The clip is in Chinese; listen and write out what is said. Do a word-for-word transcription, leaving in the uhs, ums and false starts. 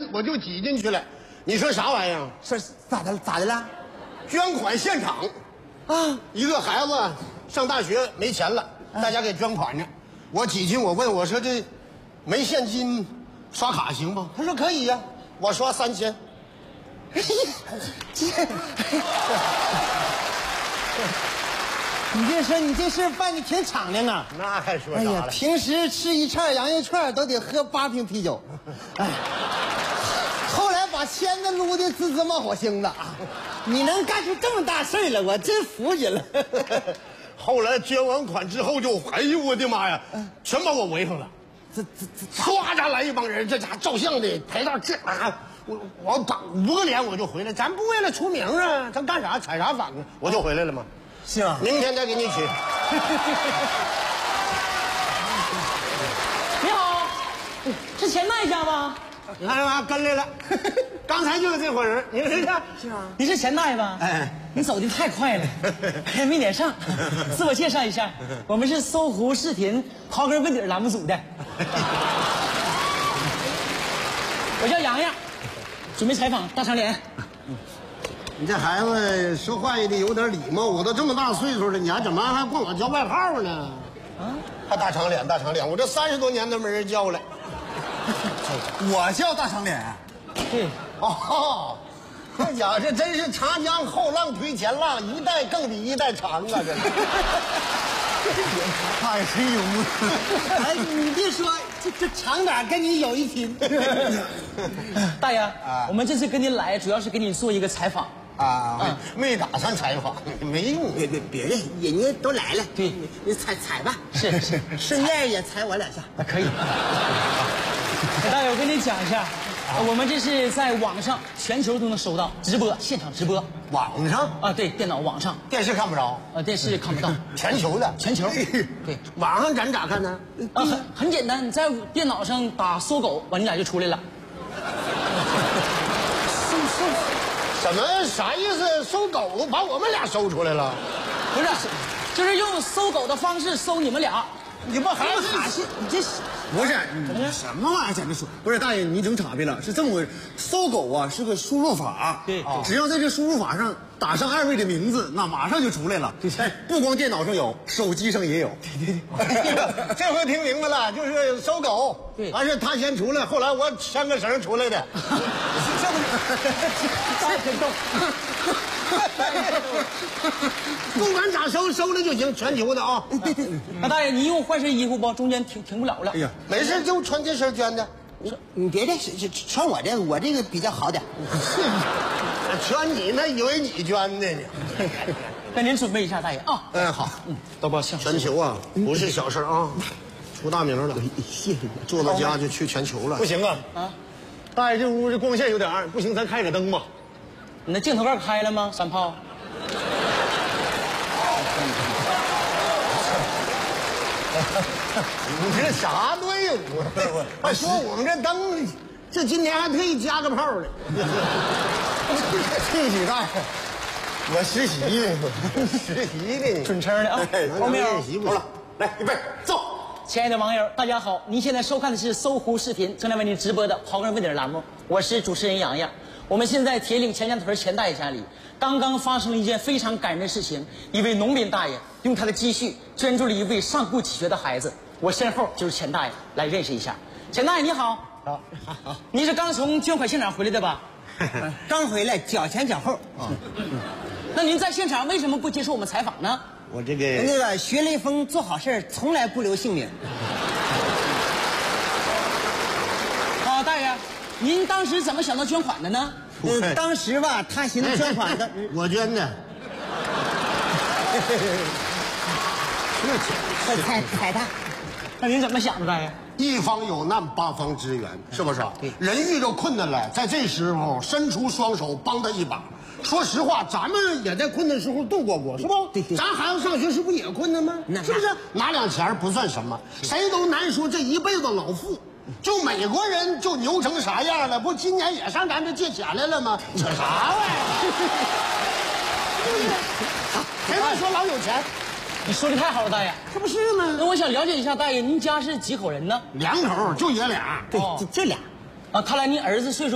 我就挤进去了。你说啥玩意儿？ 是咋的咋的了？ 捐款现场啊！一个孩子上大学没钱了，大家给捐款呢。我挤进，我问我说这没现金，刷卡行不？他说可以呀、啊，我刷三千。 你别说，你这事办的挺敞亮啊！ 那还说啥哎呀， 了？ 平时吃一串羊肉串都得喝八瓶啤酒，哎，后来把签子撸的滋滋冒火星子啊！你能干出这么大事儿来，我真服你了。 后来捐完款之后就，哎呦我的妈呀，全把我围上了。 这这这， 唰家来一帮人，这家照相的排到这啊，我我打五个脸我就回来，咱不为了出名啊，咱干啥采啥访啊，我就回来了嘛。 是啊， 明天再给你取。 你好，是钱大爷家吗？ 你看吧，跟来了，刚才就是这伙人，你看看。 是啊，你是钱大爷吧？ 哎， 你走的太快了，还没撵上。自我介绍一下，我们是搜狐视频刨根问底栏目组的。我叫洋洋，准备采访大长脸。 你这孩子说话也得有点礼貌，我都这么大岁数了，你还怎么还管我叫外号呢？啊，还大长脸，大长脸，我这三十多年都没人叫了。 我叫大长脸。 对， 哦，这家伙这真是长江后浪推前浪，一代更比一代长啊！这是。 他也真幽默。哎，你别说，这这长点跟你有一拼。 大爷，我们这次跟您来，主要是给你做一个采访。 啊，没打算采访，没用。 别别别人人家都来了， 对， 你你踩踩吧， 是是， 顺便也踩我两下。 啊，可以。大爷，我跟你讲一下，我们这是在网上全球都能收到直播，现场直播。 网上啊，对，电脑网上， 电视看不着， 啊，电视看不到， 全球的， 全球。对， 网上咱咋看呢？ 啊，很很简单，你在电脑上打搜狗，完你俩就出来了。 搜搜什么啥意思？搜狗把我们俩搜出来了？ 不是，就是用搜狗的方式搜你们俩。 你不还是你这是不是你什么玩意儿在这说？不是大爷，你整岔劈了，是这么回事。搜狗啊是个输入法， 对， 只要在这输入法上打上二位的名字，那马上就出来了。对，哎，不光电脑上有，手机上也有。对对对，这回听明白了，就是搜狗， 对， 完事他先出来，后来我牵个绳出来的。 这不是， 太真逗。 不管咋收，收了就行，全球的啊。 对对， 那大爷，你用换身衣服不？中间停停不了了。 哎呀， 没事，就穿这身捐的。 你别的穿我这，我这个比较好点。 捐你那以为你捐的呢。 那您准备一下，大爷啊。 哎，好， 嗯，都抱歉。 全球啊，不是小事啊，出大名了。 谢谢你， 做到家就去全球了。 不行啊， 啊， 大爷这屋这光线有点暗，不行，咱开个灯吧。 你那镜头盖开了吗？三炮。 你这啥队伍啊？还说我们这灯，这今天还特意加个炮呢。 谢谢大爷， 我实习的，实习的， 准称的啊。 后面练习不了。来，预备，走。 亲爱的网友，大家好！您现在收看的是搜狐视频正在为您直播的刨根问底栏目，我是主持人洋洋。我们现在铁岭钱家屯钱大爷家里，刚刚发生了一件非常感人的事情。一位农民大爷用他的积蓄捐助了一位上顾起学的孩子。我身后就是钱大爷，来认识一下。钱大爷你好， 好，好， 你是刚从捐款现场回来的吧？ 刚回来，脚前脚后。啊， 那您在现场为什么不接受我们采访呢？ 我这个那个学雷锋做好事从来不留姓名。 啊，大爷，您当时怎么想到捐款的呢？ 呃，当时吧，他寻思捐款的， 我捐的。 这踩踩他。 那您怎么想的，大爷？ 一方有难，八方支援，是不是？对，人遇着困难了，在这时候伸出双手帮他一把。说实话，咱们也在困难时候度过过，是不？ 对对， 咱孩子上学是不是也困难吗？是不是？拿两钱不算什么，谁都难说这一辈子老富。就美国人就牛成啥样了？不，今年也上咱这借钱来了吗？扯啥玩意儿？谁还说老有钱？ 你说的太好了，大爷， 这不是吗？ 那我想了解一下，大爷，您家是几口人呢？ 两口就爷俩。 对，这这俩。 啊，看来您儿子岁数